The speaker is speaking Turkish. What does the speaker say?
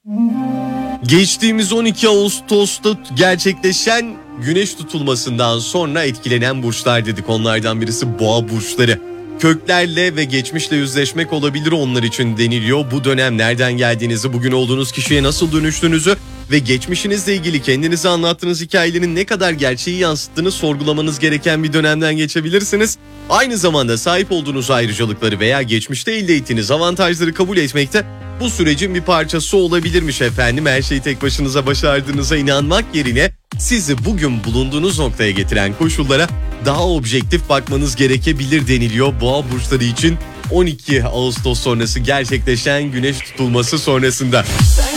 Geçtiğimiz 12 Ağustos'ta gerçekleşen güneş tutulmasından sonra etkilenen burçlar dedik. Onlardan birisi boğa burçları. Köklerle ve geçmişle yüzleşmek olabilir onlar için deniliyor. Bu dönem nereden geldiğinizi, bugün olduğunuz kişiye nasıl dönüştüğünüzü ve geçmişinizle ilgili kendinize anlattığınız hikayelerin ne kadar gerçeği yansıttığını sorgulamanız gereken bir dönemden geçebilirsiniz. Aynı zamanda sahip olduğunuz ayrıcalıkları veya geçmişte elde ettiğiniz avantajları kabul etmekte bu sürecin bir parçası olabilirmiş efendim. Her şeyi tek başınıza başardığınıza inanmak yerine sizi bugün bulunduğunuz noktaya getiren koşullara daha objektif bakmanız gerekebilir deniliyor boğa burçları için 12 Ağustos sonrası gerçekleşen güneş tutulması sonrasında.